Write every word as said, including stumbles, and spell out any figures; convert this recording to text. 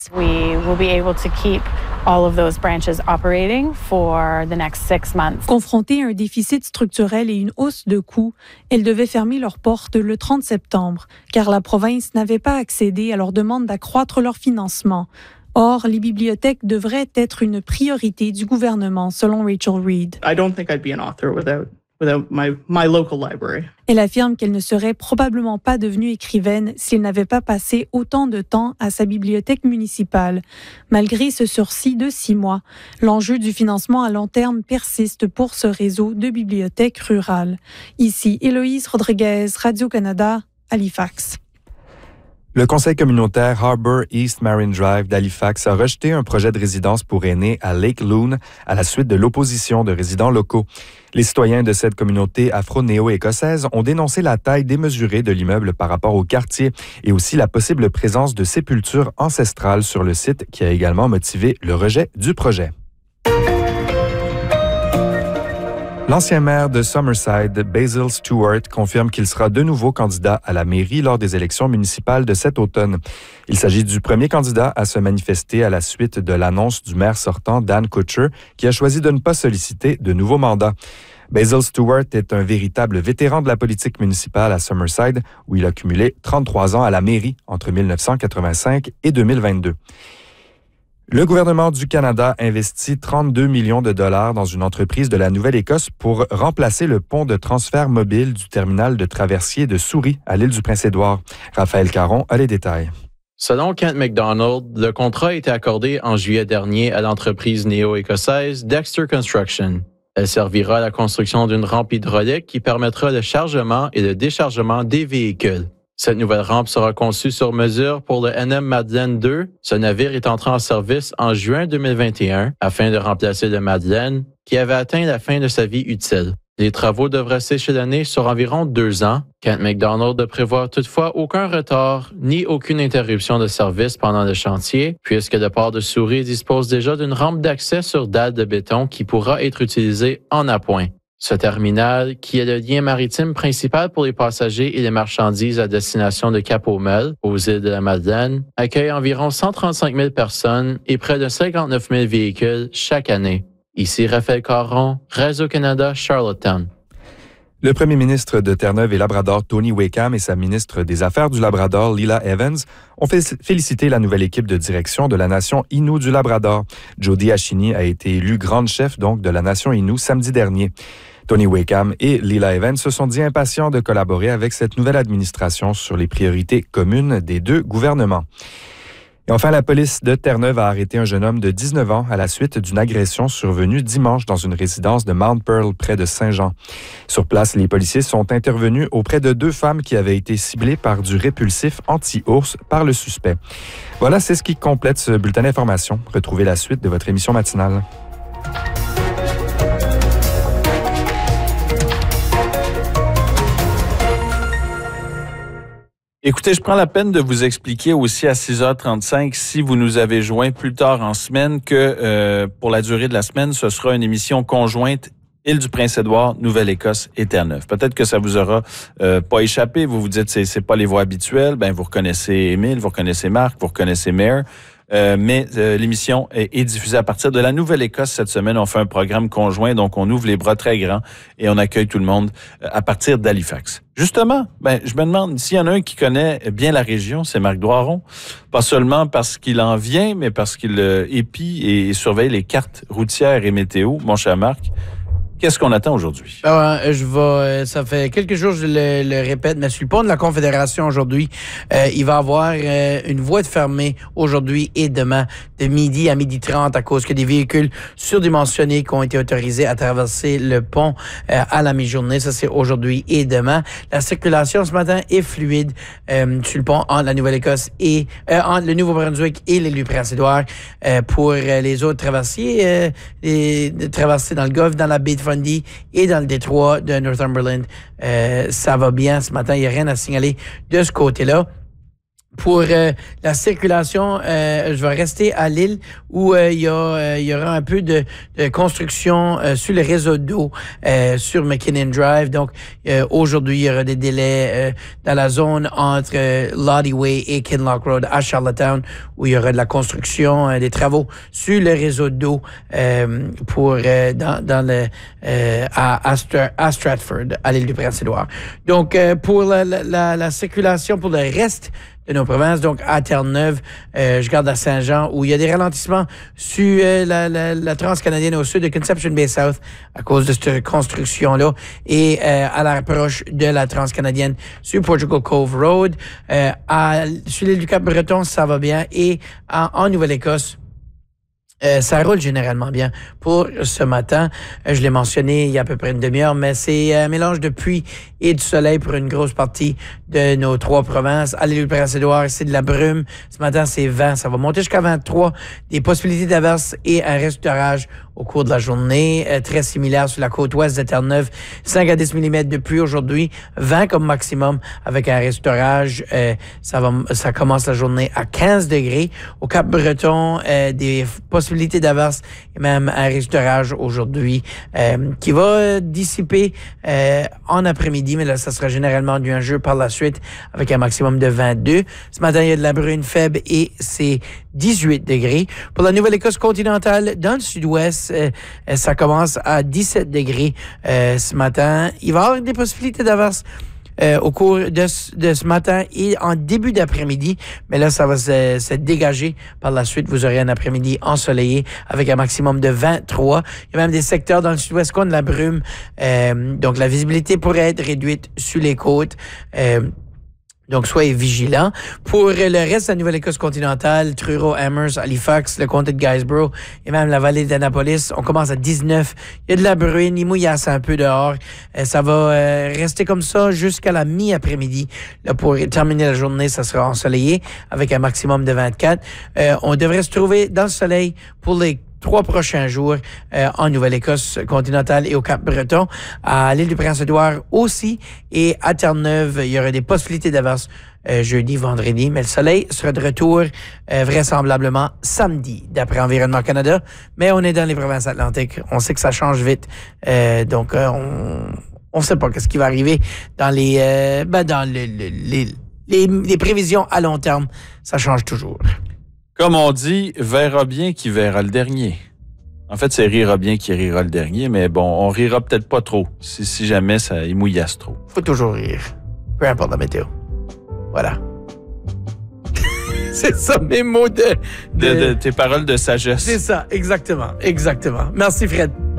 We will be able to keep all of those branches operating for the next six months. Confrontées à un déficit structurel et une hausse de coûts, elles devaient fermer leurs portes le trente septembre, car la province n'avait pas accédé à leur demande d'accroître leur financement. Or, les bibliothèques devraient être une priorité du gouvernement, selon Rachel Reed. I don't think I'd be an author without without my my local library. Elle affirme qu'elle ne serait probablement pas devenue écrivaine si elle n'avait pas passé autant de temps à sa bibliothèque municipale. Malgré ce sursis de six mois, l'enjeu du financement à long terme persiste pour ce réseau de bibliothèques rurales. Ici, Héloïse Rodriguez, Radio-Canada, Halifax. Le conseil communautaire Harbour East Marine Drive d'Halifax a rejeté un projet de résidence pour aînés à Lake Loon à la suite de l'opposition de résidents locaux. Les citoyens de cette communauté afro-néo-écossaise ont dénoncé la taille démesurée de l'immeuble par rapport au quartier et aussi la possible présence de sépultures ancestrales sur le site qui a également motivé le rejet du projet. L'ancien maire de Summerside, Basil Stewart, confirme qu'il sera de nouveau candidat à la mairie lors des élections municipales de cet automne. Il s'agit du premier candidat à se manifester à la suite de l'annonce du maire sortant, Dan Kutcher, qui a choisi de ne pas solliciter de nouveaux mandats. Basil Stewart est un véritable vétéran de la politique municipale à Summerside, où il a cumulé trente-trois ans à la mairie entre mille neuf cent quatre-vingt-cinq et deux mille vingt-deux. Le gouvernement du Canada investit trente-deux millions de dollars dans une entreprise de la Nouvelle-Écosse pour remplacer le pont de transfert mobile du terminal de traversier de Souris à l'île du Prince-Édouard. Raphaël Caron a les détails. Selon Kent MacDonald, le contrat a été accordé en juillet dernier à l'entreprise néo-écossaise Dexter Construction. Elle servira à la construction d'une rampe hydraulique qui permettra le chargement et le déchargement des véhicules. Cette nouvelle rampe sera conçue sur mesure pour le N M Madeleine deux. Ce navire est entré en service en juin deux mille vingt et un afin de remplacer le Madeleine, qui avait atteint la fin de sa vie utile. Les travaux devraient s'échelonner sur environ deux ans. Kent MacDonald ne prévoit toutefois aucun retard ni aucune interruption de service pendant le chantier, puisque le port de Souris dispose déjà d'une rampe d'accès sur dalle de béton qui pourra être utilisée en appoint. Ce terminal, qui est le lien maritime principal pour les passagers et les marchandises à destination de Cap-aux-Melles, aux îles de la Madeleine, accueille environ cent trente-cinq mille personnes et près de cinquante-neuf mille véhicules chaque année. Ici Raphaël Caron, Radio-Canada, Charlottetown. Le premier ministre de Terre-Neuve et Labrador, Tony Wakeham, et sa ministre des Affaires du Labrador, Lila Evans, ont félicité la nouvelle équipe de direction de la nation Innu du Labrador. Jody Achini a été élue grande chef donc de la nation Innu samedi dernier. Tony Wakeham et Lila Evans se sont dit impatients de collaborer avec cette nouvelle administration sur les priorités communes des deux gouvernements. Et enfin, la police de Terre-Neuve a arrêté un jeune homme de dix-neuf ans à la suite d'une agression survenue dimanche dans une résidence de Mount Pearl près de Saint-Jean. Sur place, les policiers sont intervenus auprès de deux femmes qui avaient été ciblées par du répulsif anti-ours par le suspect. Voilà, c'est ce qui complète ce bulletin d'information. Retrouvez la suite de votre émission matinale. Écoutez, je prends la peine de vous expliquer aussi à six heures trente-cinq, si vous nous avez joint plus tard en semaine, que euh, pour la durée de la semaine, ce sera une émission conjointe Île-du-Prince-Édouard, Nouvelle-Écosse et Terre-Neuve. Peut-être que ça vous aura euh, pas échappé. Vous vous dites c'est c'est pas les voix habituelles. Ben vous reconnaissez Émile, vous reconnaissez Marc, vous reconnaissez Mare. Euh, mais euh, l'émission est, est diffusée à partir de la Nouvelle-Écosse cette semaine. On fait un programme conjoint, donc on ouvre les bras très grands et on accueille tout le monde euh, à partir d'Halifax. Justement, ben je me demande s'il y en a un qui connaît bien la région, c'est Marc Doiron. Pas seulement parce qu'il en vient, mais parce qu'il euh, épie et surveille les cartes routières et météo. Mon cher Marc, qu'est-ce qu'on attend aujourd'hui? Euh, je vais, ça fait quelques jours, je le, le répète, mais sur le pont de la Confédération aujourd'hui, euh, il va y avoir euh, une voie de fermée aujourd'hui et demain, de midi à midi trente, à cause que des véhicules surdimensionnés qui ont été autorisés à traverser le pont euh, à la mi-journée. Ça, c'est aujourd'hui et demain. La circulation ce matin est fluide euh, sur le pont entre la Nouvelle-Écosse et euh, entre le Nouveau-Brunswick et l'île du Prince-Édouard. Euh, pour euh, les autres traversiers, euh, les, de traverser dans le Golfe, dans la baie de Fundy et dans le détroit de Northumberland. Euh, ça va bien ce matin, il n'y a rien à signaler de ce côté-là. Pour euh, la circulation, euh, je vais rester à Lille où euh, il y, euh, y aura un peu de, de construction euh, sur le réseau d'eau euh, sur McKinnon Drive. Donc, euh, aujourd'hui, il y aura des délais euh, dans la zone entre euh, Lottie Way et Kinloch Road à Charlottetown où il y aura de la construction, euh, des travaux sur le réseau d'eau euh, pour euh, dans, dans le euh, à, à, Stra- à Stratford, à l'île du Prince-Édouard. Donc, euh, pour la, la, la, la circulation pour le reste de nos provinces, donc à Terre-Neuve, euh, je garde à Saint-Jean, où il y a des ralentissements sur euh, la, la, la transcanadienne au sud de Conception Bay South à cause de cette construction-là et euh, à l'approche de la transcanadienne sur Portugal Cove Road. Euh, à, sur l'île du Cap-Breton, ça va bien et en, en Nouvelle-Écosse, Euh, ça roule généralement bien pour ce matin. Euh, je l'ai mentionné il y a à peu près une demi-heure, mais c'est un mélange de pluie et de soleil pour une grosse partie de nos trois provinces. À l'île du Prince-Édouard, c'est de la brume. Ce matin, c'est vingt. Ça va monter jusqu'à vingt-trois. Des possibilités d'averse et un reste d'orage au cours de la journée. Euh, très similaire sur la côte ouest de Terre-Neuve. cinq à dix millimètres de pluie aujourd'hui. vingt comme maximum avec un reste d'orage. Euh, ça va, ça commence la journée à quinze degrés. Au Cap-Breton, euh, des possibilités d'averse et même un risque d'orage aujourd'hui euh, qui va dissiper euh, en après-midi, mais là, ça sera généralement nuageux par la suite avec un maximum de vingt-deux. Ce matin, il y a de la bruine faible et c'est dix-huit degrés. Pour la Nouvelle-Écosse continentale, dans le sud-ouest, euh, ça commence à dix-sept degrés euh, ce matin. Il va y avoir des possibilités d'averse Euh, au cours de, de ce matin et en début d'après-midi. Mais là, ça va se, se dégager. Par la suite, vous aurez un après-midi ensoleillé avec un maximum de vingt-trois. Il y a même des secteurs dans le sud-ouest qui ont de la brume. Euh, donc, la visibilité pourrait être réduite sur les côtes. Euh, Donc, soyez vigilants. Pour le reste de la Nouvelle-Écosse continentale, Truro, Amherst, Halifax, le comté de Guysborough et même la vallée d'Annapolis, on commence à dix-neuf. Il y a de la bruine, il mouillasse un peu dehors. Euh, ça va euh, rester comme ça jusqu'à la mi-après-midi. Là, pour terminer la journée, ça sera ensoleillé avec un maximum de vingt-quatre. Euh, on devrait se trouver dans le soleil pour les trois prochains jours euh, en Nouvelle-Écosse continentale et au Cap-Breton, à l'île du Prince-Édouard aussi, et à Terre-Neuve, il y aura des possibilités d'averse euh, jeudi, vendredi, mais le soleil sera de retour euh, vraisemblablement samedi, d'après Environnement Canada, mais on est dans les provinces atlantiques, on sait que ça change vite, euh, donc euh, on on sait pas qu'est-ce qui va arriver dans les euh, ben dans le, le, les, les les prévisions à long terme, ça change toujours. Comme on dit, verra bien qui verra le dernier. En fait, c'est rira bien qui rira le dernier, mais bon, on rira peut-être pas trop si, si jamais ça y mouillasse trop. Faut toujours rire, peu importe la météo. Voilà. C'est ça mes mots de, de... de, de tes paroles de sagesse. C'est ça, exactement, exactement. Merci Fred.